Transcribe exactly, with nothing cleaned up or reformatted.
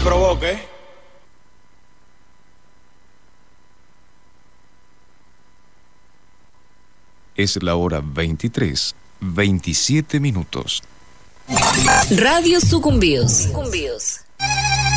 provoque. Es la hora veintitrés, veintisiete minutos. Radio Sucumbíos. Sucumbíos.